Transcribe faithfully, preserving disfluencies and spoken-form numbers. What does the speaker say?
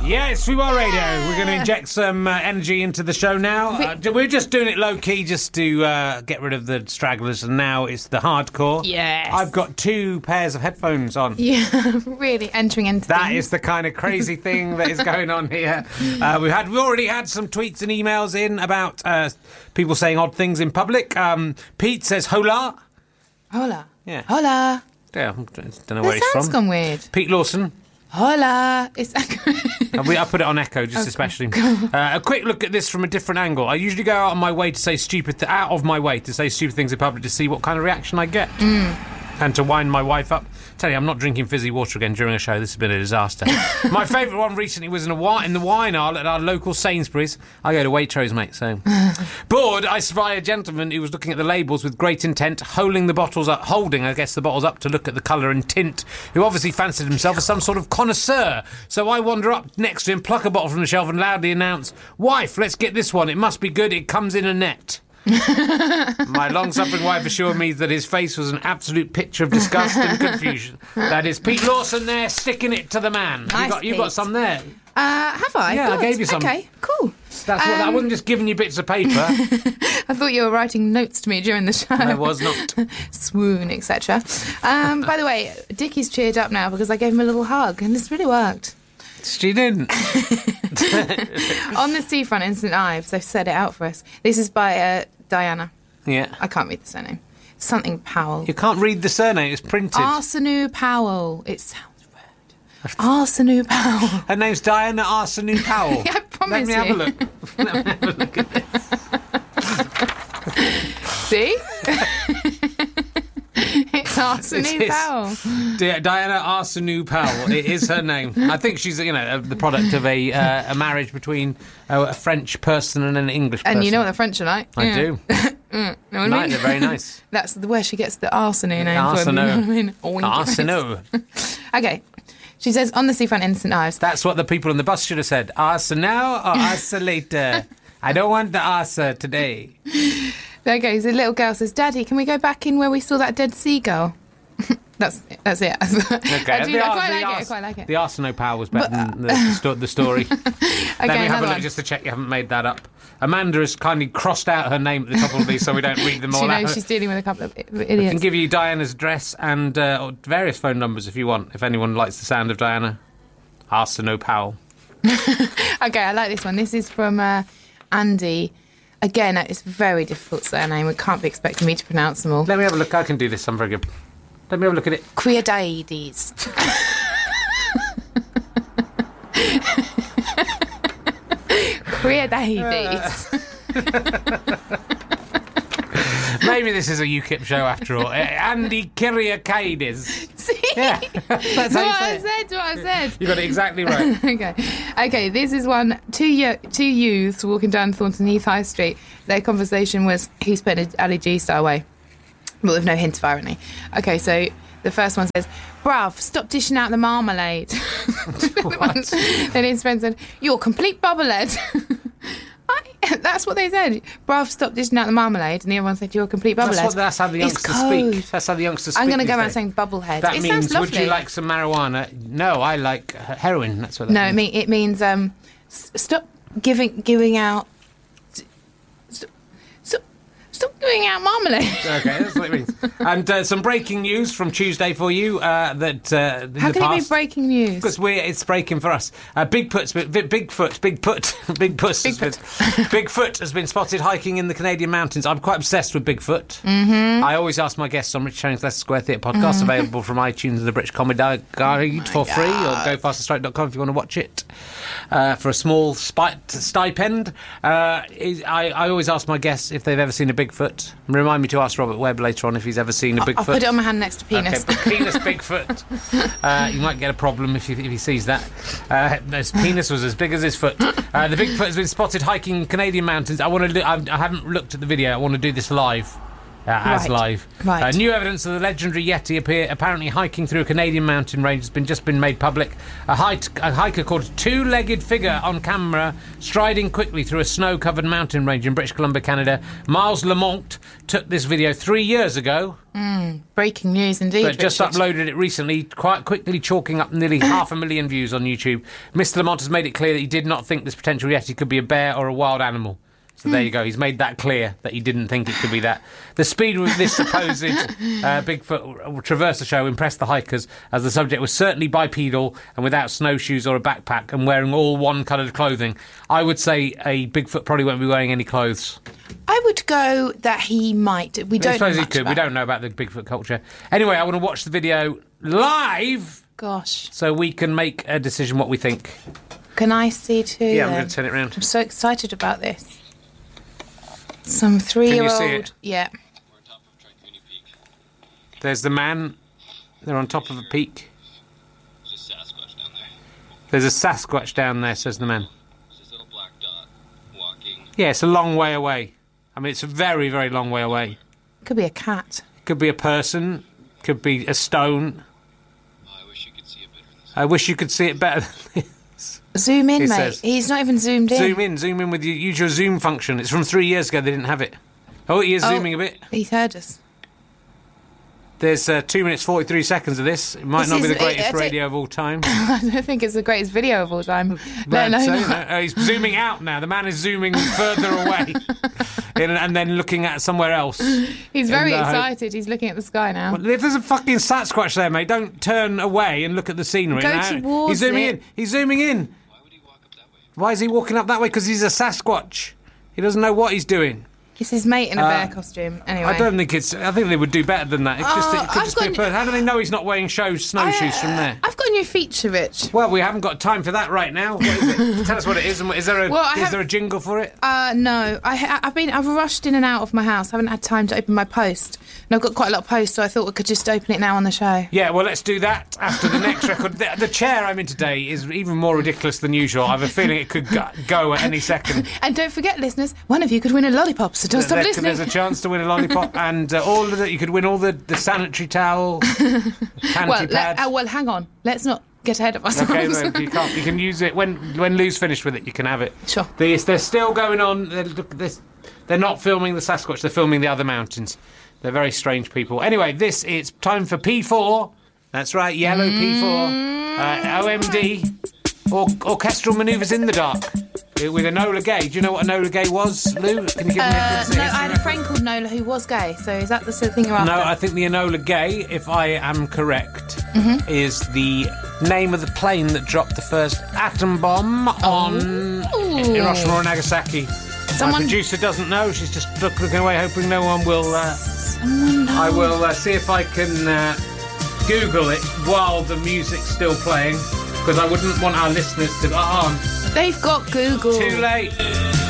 Yeah, it's Sweet Bar Radio. We're going to inject some uh, energy into the show now. Uh, we're just doing it low-key just to uh, get rid of the stragglers, and now it's the hardcore. Yes. I've got two pairs of headphones on. Yeah, really entering into That things. is the kind of crazy thing that is going on here. Uh, we had we already had some tweets and emails in about uh, people saying odd things in public. Um, Pete says hola. Hola. Yeah. Hola. Yeah, I don't know The where he's sound's from. gone weird. Pete Lawson. Hola. It's Uh, we, I put it on Echo just Okay. especially. Uh, a quick look at this from a different angle. I usually go out of my way to say stupid, th- out of my way to say stupid things in public to see what kind of reaction I get, Mm. and to wind my wife up. Tell you, I'm not drinking fizzy water again during a show. This has been a disaster. My favourite one recently was in a wi- in the wine aisle at our local Sainsbury's. I go to Waitrose, mate. So bored, I spy a gentleman who was looking at the labels with great intent, holding the bottles up, holding, I guess, the bottles up to look at the colour and tint. Who obviously fancied himself as some sort of connoisseur. So I wander up next to him, pluck a bottle from the shelf, and loudly announce, "Wife, let's get this one. It must be good. It comes in a net." My long-suffering wife assured me that his face was an absolute picture of disgust and confusion. That is Pete Lawson there, sticking it to the man. Nice, you got, you Pete. got some there. Uh, have I? Yeah, I Good. gave you some. Okay, cool. That's what, I Um, wasn't just giving you bits of paper. I thought you were writing notes to me during the show. I was not. Swoon, et cetera. Um, by the way, Dickie's cheered up now because I gave him a little hug, and this really worked. She didn't. On the seafront in St Ives, they've set it out for us. This is by uh, Diana. Yeah. I can't read the surname. Something Powell. You can't read the surname. It's printed. Arsenu Powell. It sounds weird. Arsenu Powell. Her name's Diana Arsenu Powell. Yeah, I promise Let me you. have a look. Let me have a look at this. See? It's Arsenu It is. Powell. Di- Diana Arsenu Powell. It is her name. I think she's, you know, the product of a uh, a marriage between uh, a French person and an English person. And you know what the French are like. I Yeah. do. Know what I Right, mean? they're very nice. That's the where she gets the arsenu name from. Arsenu. You know what I mean? Oink. Arsenu. Okay. She says, on the seafront in St Ives. That's what the people on the bus should have said. Arse now or arse later? I don't want the arse today. There goes. The little girl says, Daddy, can we go back in where we saw that dead seagull? that's that's it. Okay. I, do, the, I ar- quite the like it. I arse, quite like it. The Arseno Power was better But, than the, the, sto- the story. Okay, Let me have another a look one. just to check you haven't made that up. Amanda has kindly crossed out her name at the top of these so we don't read them all She out. knows she's dealing with a couple of i- I can idiots. give you Diana's address and uh, or various phone numbers if you want, if anyone likes the sound of Diana. Arseno Powell. Okay, I like this one. This is from uh, Andy. Again, it's a very difficult surname. We can't be expecting me to pronounce them all. Let me have a look. I can do this. I'm very good. Let me have a look at it. Creodaides. Creodaides. Maybe this is a UKIP show after all. Uh, Andy Kyriakides. See? Yeah, that's That's how you what say I it. said, what I said. You got it exactly right. Okay. Okay, this is one. Two, yo- two youths walking down Thornton Heath High Street. Their conversation was, who spent Ali G style away? But with no hint of irony. Okay, so the first one says, Bruv, stop dishing out the marmalade. The one- Then his friend said, you're a complete bubblehead. I, that's what they said. Bruv, stop dishing out the marmalade. And the other one said, you're a complete bubblehead. That's, what, that's how the It's youngsters code. speak. That's how the youngsters speak. I'm going to these go around days. saying bubblehead. That it means, sounds lovely. would you like some marijuana? No, I like uh, heroin. That's what that No, it, means. mean, it means um, s- stop giving giving out. s- Stop, stop, stop giving out marmalade. Okay, that's what it means. And uh, some breaking news from Tuesday for you. Uh, that uh, in How the can it be past, breaking news? Because we're it's breaking for us. Uh, Bigfoot's been, Big- Bigfoot, Bigfoot, Big Puss, has been, Bigfoot has been spotted hiking in the Canadian mountains. I'm quite obsessed with Bigfoot. Mm-hmm. I always ask my guests on Rich Channing's Leicester Square Theatre podcast, Mm-hmm. available from iTunes and the British Comedy Guide for free, or go faster strike dot com if you want to watch it uh, for a small spi- stipend. Uh, is, I, I always ask my guests if they've ever seen a Bigfoot. Remind me to ask Robert Webb later on if he's ever seen a Bigfoot. I'll put it on my hand next to penis. Okay, but penis Bigfoot. Uh, you might get a problem if, you, if he sees that. Uh, his penis was as big as his foot. Uh, the Bigfoot has been spotted hiking Canadian mountains. I want to. I, I haven't looked at the video. I want to do this live. uh, as Right. live. Right. Uh, new evidence of the legendary Yeti appear apparently hiking through a Canadian mountain range has been just been made public. A, hike, a hiker caught a two-legged figure on camera striding quickly through a snow-covered mountain range in British Columbia, Canada. Miles Lamont took this video three years ago, Breaking news indeed. but just Richard. uploaded it recently, quite quickly chalking up nearly half a million views on YouTube. Mister Lamont has made it clear that he did not think this potential Yeti could be a bear or a wild animal. So there you go. He's made that clear that he didn't think it could be that. The speed with this supposed uh, Bigfoot Traverser show impressed the hikers, as the subject was certainly bipedal and without snowshoes or a backpack and wearing all one-coloured clothing. I would say a Bigfoot probably won't be wearing any clothes. I would go that he might. We I don't know suppose he much could. about We don't know about the Bigfoot culture. Anyway, I want to watch the video live Gosh. so we can make a decision what we think. Can I see too? Yeah, I'm then? going to turn it round. I'm so excited about this. Some three-year-old. Can you see it? Yeah. We're on top of Tricuni Peak. There's the man. They're on top of a peak. There's a Sasquatch down there. There's a Sasquatch down there, says the man. There's this little black dot walking. Yeah, it's a long way away. I mean, it's a very, very long way away. Could be a cat. Could be a person. Could be a stone. Oh, I wish you could see it better than this. I wish you could see it better than this. Zoom in, He mate. says- He's not even zoomed in. Zoom in, zoom in with your, use your zoom function. It's from three years ago, they didn't have it. Oh, he is Oh. zooming a bit. He's heard us. There's uh, two minutes, forty-three seconds of this. It might This not be is- the it- greatest I think- radio of all time. I don't think it's the greatest video of all time. But, no, no, uh, no. uh, he's zooming out now. The man is zooming further away in, and then looking at somewhere else. He's very in the hope- excited. He's looking at the sky now. Well, if there's a fucking Sasquatch there, mate, don't turn away and look at the scenery. Go now. towards He's zooming it. in. He's zooming in. Why would he walk up that way? Why is he walking up that way? Because he's a Sasquatch. He doesn't know what he's doing. It's his mate in a Uh, bear costume. Anyway. I don't think it's. I think they would do better than that. It, just, Oh, it could I've just be a got- person. How do they know he's not wearing shows, snowshoes I- from there? I've got a new feature, Rich. Well, we haven't got time for that right now. What is it? Tell us what it is. And what- is there a Well, I is have- there a jingle for it? Uh, no, I, ha- I've been I've rushed in and out of my house. I haven't had time to open my post, and I've got quite a lot of posts, so I thought we could just open it now on the show. Yeah, well, let's do that after the next record. The, the chair I'm in today is even more ridiculous than usual. I have a feeling it could go, go at any second. And don't forget, listeners, one of you could win a lollipop, so don't stop There- listening. There's a chance to win a lollipop, and uh, all of the, you could win all the, the sanitary towel, panty well, pads. let, uh, well, hang on. Let's not get ahead of ourselves. Okay, then you can't. You can use it when when Lou's finished with it. You can have it. Sure. They're, they're still going on. They're, they're, they're not filming the Sasquatch. They're filming the other mountains. They're very strange people. Anyway, this is time for P four. That's right, yellow P four. Uh, O M D, or, orchestral manoeuvres in the dark. uh, With Enola Gay. Do you know what Enola Gay was, Lou? Can you give me a Uh, bit of no, history I had a friend called Nola who was gay, so is that the sort of thing you're after? No, I think the Enola Gay, if I am correct, Mm-hmm. is the name of the plane that dropped the first atom bomb on Ooh. Hiroshima or Nagasaki. My Someone- producer doesn't know. She's just look, looking away, hoping no one will. Uh, Someone knows. I will uh, see if I can uh, Google it while the music's still playing, because I wouldn't want our listeners to. Ah, They've got Google. too late.